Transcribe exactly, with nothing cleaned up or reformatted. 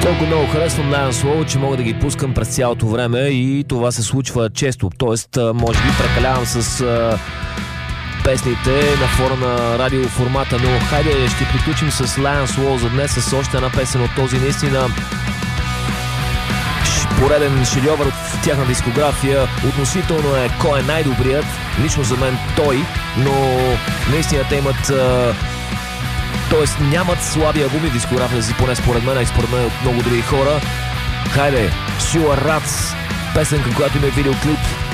Толкова много харесвам Lion Swallow, че мога да ги пускам през цялото време и това се случва често. Тоест, може би прекалявам с а, песните на фона на радиоформата, но хайде ще приключим с Lion Swallow за днес с още една песен от този наистина пореден шедьовър от тяхна дискография. Относително е кой е най-добрият. Лично за мен той, но наистина те имат а, Тоест нямат слаби албуми в дискографията си, поне според мен и според мен от много други хора. Хайде, Sure Rats, песен, към която има видеоклип.